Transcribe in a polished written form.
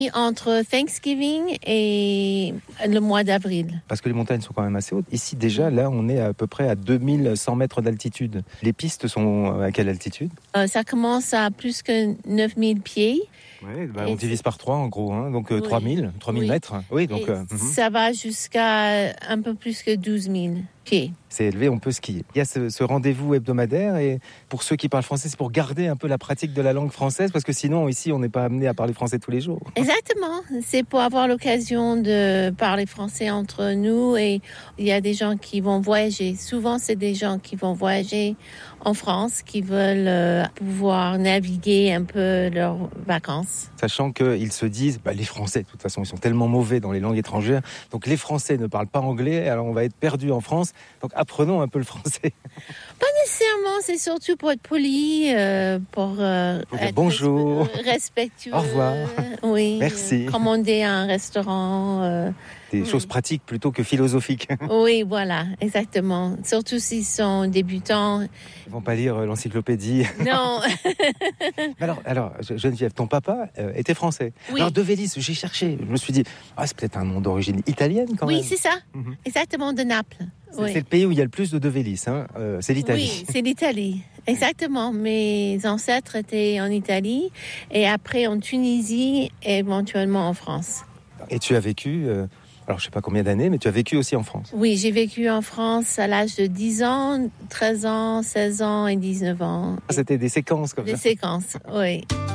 Entre Thanksgiving et le mois d'avril. Parce que les montagnes sont quand même assez hautes. Ici, déjà, là, on est à peu près à 2100 mètres d'altitude. Les pistes sont à quelle altitude ? Ça commence à plus que 9000 pieds. Ouais, on divise par 3 en gros, hein, donc 3000 mètres. Oui, donc ça va jusqu'à un peu plus que 12 000 pieds. C'est élevé, on peut skier. Il y a ce rendez-vous hebdomadaire et pour ceux qui parlent français, c'est pour garder un peu la pratique de la langue française parce que sinon ici on n'est pas amené à parler français tous les jours. Exactement, c'est pour avoir l'occasion de parler français entre nous et il y a des gens qui vont voyager. Souvent c'est des gens qui vont voyager en France, qui veulent pouvoir naviguer un peu leurs vacances. Sachant qu'ils se disent, les Français, de toute façon, ils sont tellement mauvais dans les langues étrangères, donc les Français ne parlent pas anglais, alors on va être perdus en France, donc apprenons un peu le français. Pas nécessairement, c'est surtout pour être poli, pour être bonjour, respectueux. Au revoir, oui, merci. Commander à un restaurant. Des choses pratiques plutôt que philosophiques. Oui, voilà, exactement. Surtout s'ils sont débutants. Ils vont pas lire l'encyclopédie. Non. alors, Geneviève, ton papa était français. Oui. Alors, De Vélis, j'ai cherché. Je me suis dit, c'est peut-être un nom d'origine italienne quand même. Oui, c'est ça. Exactement, de Naples. C'est le pays où il y a le plus de Vélis, hein. C'est l'Italie. Oui, c'est l'Italie. Exactement. Mes ancêtres étaient en Italie et après en Tunisie et éventuellement en France. Et tu as vécu... Alors, je ne sais pas combien d'années, mais tu as vécu aussi en France. Oui, j'ai vécu en France à l'âge de 10 ans, 13 ans, 16 ans et 19 ans. C'était des séquences comme ça. Des séquences, oui.